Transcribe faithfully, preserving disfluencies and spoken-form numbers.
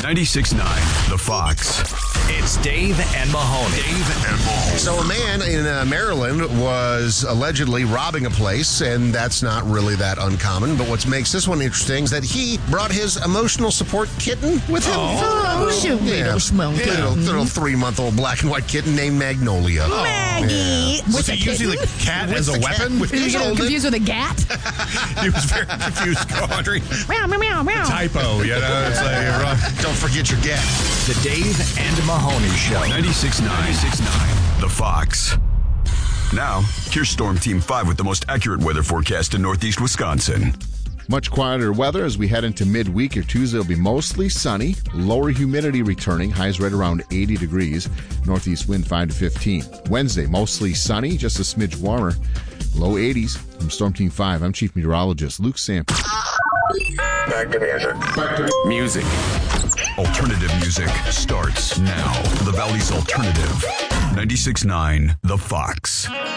ninety-six point nine, The Fox. It's Dave and Mahoney. Dave and Mahoney. So a man in uh, Maryland was allegedly robbing a place, and that's not really that uncommon. But what makes this one interesting is that he brought his emotional support kitten with him. Oh, sweet little small yeah, kitten. little, little three-month-old black and white kitten named Magnolia. Maggie. Yeah. With Was the he using the kitten? cat With as a the weapon? cat. With Is he his getting old- confused with a gat? He was very confused, Audrey. Meow, meow, meow, meow. Typo, you know? It's like, you're wrong. Don't forget your gat. The Dave and Mahoney Show. ninety-six point nine, ninety-six point nine, The Fox. Now, here's Storm Team five with the most accurate weather forecast in Northeast Wisconsin. Much quieter weather as we head into midweek. Your Tuesday will be mostly sunny. Lower humidity returning. Highs right around eighty degrees. Northeast wind five to fifteen. Wednesday, mostly sunny, just a smidge warmer. Low eighties. From Storm Team five, I'm Chief Meteorologist Luke Sample. Back to music. Back to Music. Alternative music starts now. The Valley's Alternative. ninety-six point nine, The Fox.